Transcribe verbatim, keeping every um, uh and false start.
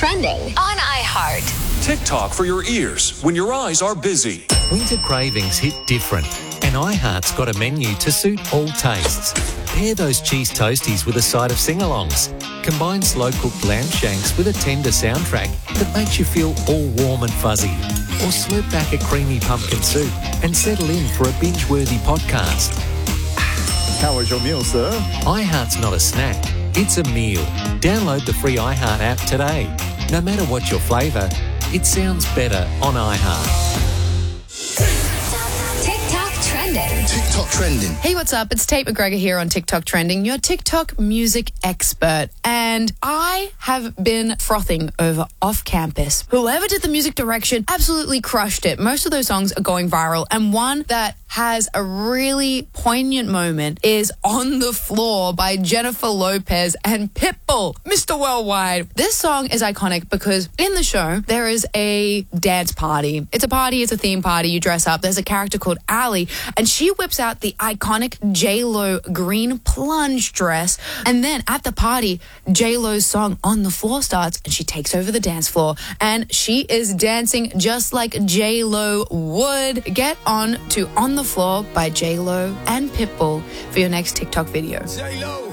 trending on iHeart. TikTok for your ears when your eyes are busy. Winter cravings hit different, and iHeart's got a menu to suit all tastes. Pair those cheese toasties with a side of sing-alongs. Combine slow-cooked lamb shanks with a tender soundtrack that makes you feel all warm and fuzzy. Or slurp back a creamy pumpkin soup and settle in for a binge-worthy podcast. How was your meal, sir? iHeart's not a snack, it's a meal. Download the free iHeart app today. No matter what your flavour, it sounds better on iHeart. TikTok trending. TikTok trending. Hey, what's up? It's Tate McGregor here on TikTok Trending, your TikTok music expert. And I have been frothing over Off Campus. Whoever did the music direction absolutely crushed it. Most of those songs are going viral. And one that has a really poignant moment is On the Floor by Jennifer Lopez and Pitbull, Mister Worldwide. This song is iconic because in the show, there is a dance party. It's a party, it's a theme party, you dress up. There's a character called Allie, and she whips out the iconic J-Lo green plunge dress. And then at the party, J-Lo's song On the Floor starts, and she takes over the dance floor, and she is dancing just like J-Lo would. Get on to On the Floor by J-Lo and Pitbull for your next TikTok video. J-Lo.